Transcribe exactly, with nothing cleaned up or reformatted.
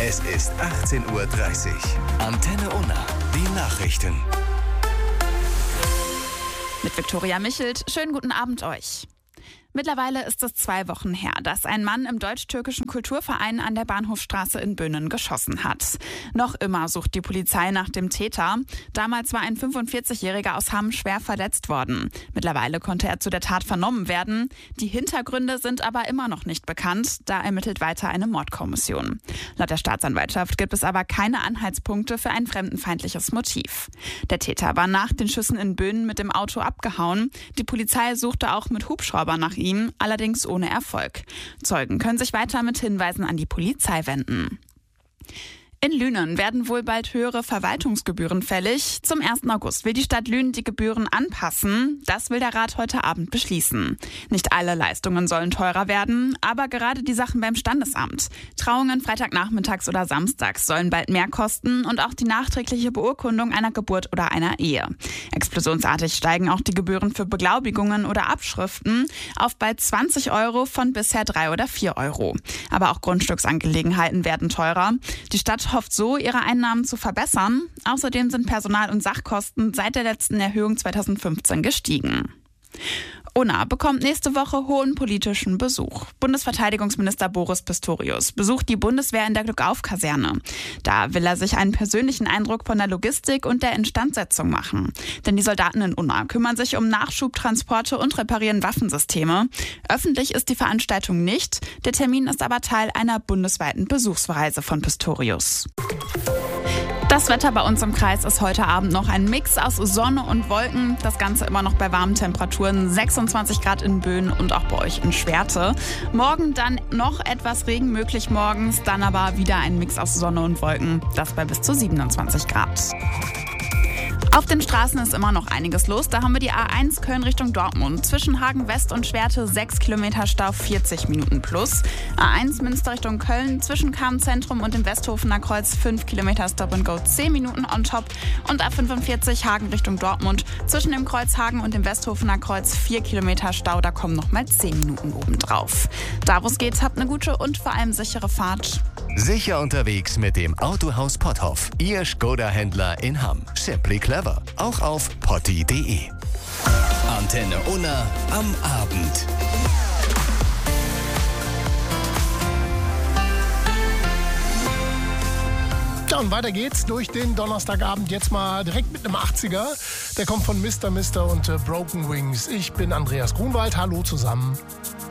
Es ist achtzehn Uhr dreißig. Antenne Unna, die Nachrichten. Mit Viktoria Michelt. Schönen guten Abend euch. Mittlerweile ist es zwei Wochen her, dass ein Mann im deutsch-türkischen Kulturverein an der Bahnhofstraße in Bönnen geschossen hat. Noch immer sucht die Polizei nach dem Täter. Damals war ein fünfundvierzigjähriger aus Hamm schwer verletzt worden. Mittlerweile konnte er zu der Tat vernommen werden. Die Hintergründe sind aber immer noch nicht bekannt. Da ermittelt weiter eine Mordkommission. Laut der Staatsanwaltschaft gibt es aber keine Anhaltspunkte für ein fremdenfeindliches Motiv. Der Täter war nach den Schüssen in Bönnen mit dem Auto abgehauen. Die Polizei suchte auch mit Hubschrauber nach ihm. Ihm, allerdings ohne Erfolg. Zeugen können sich weiter mit Hinweisen an die Polizei wenden. In Lünen werden wohl bald höhere Verwaltungsgebühren fällig. Zum ersten August will die Stadt Lünen die Gebühren anpassen. Das will der Rat heute Abend beschließen. Nicht alle Leistungen sollen teurer werden, aber gerade die Sachen beim Standesamt. Trauungen Freitagnachmittags oder samstags sollen bald mehr kosten und auch die nachträgliche Beurkundung einer Geburt oder einer Ehe. Explosionsartig steigen auch die Gebühren für Beglaubigungen oder Abschriften auf bald zwanzig Euro von bisher drei oder vier Euro. Aber auch Grundstücksangelegenheiten werden teurer. Die Stadt hofft so, ihre Einnahmen zu verbessern. Außerdem sind Personal- und Sachkosten seit der letzten Erhöhung zweitausendfünfzehn gestiegen. Unna bekommt nächste Woche hohen politischen Besuch. Bundesverteidigungsminister Boris Pistorius besucht die Bundeswehr in der Glückauf-Kaserne. Da will er sich einen persönlichen Eindruck von der Logistik und der Instandsetzung machen. Denn die Soldaten in Unna kümmern sich um Nachschubtransporte und reparieren Waffensysteme. Öffentlich ist die Veranstaltung nicht. Der Termin ist aber Teil einer bundesweiten Besuchsreise von Pistorius. Das Wetter bei uns im Kreis ist heute Abend noch ein Mix aus Sonne und Wolken. Das Ganze immer noch bei warmen Temperaturen, sechsundzwanzig Grad in Böen und auch bei euch in Schwerte. Morgen dann noch etwas Regen möglich morgens, dann aber wieder ein Mix aus Sonne und Wolken. Das bei bis zu siebenundzwanzig Grad. Auf den Straßen ist immer noch einiges los. Da haben wir die A eins Köln Richtung Dortmund. Zwischen Hagen West und Schwerte sechs Kilometer Stau, vierzig Minuten plus. A eins Münster Richtung Köln zwischen Kahn-Zentrum und dem Westhofener Kreuz fünf Kilometer Stop and Go, zehn Minuten on top. Und A fünfundvierzig Hagen Richtung Dortmund zwischen dem Kreuz Hagen und dem Westhofener Kreuz vier Kilometer Stau. Da kommen noch mal zehn Minuten obendrauf. Da wo es geht, habt eine gute und vor allem sichere Fahrt. Sicher unterwegs mit dem Autohaus Potthoff. Ihr Skoda-Händler in Hamm. Simply clever. Auch auf potti punkt de. Antenne Unna am Abend. Ja, und weiter geht's durch den Donnerstagabend. Jetzt mal direkt mit einem achtziger. Der kommt von Mister Mister und äh, Broken Wings. Ich bin Andreas Grunwald. Hallo zusammen.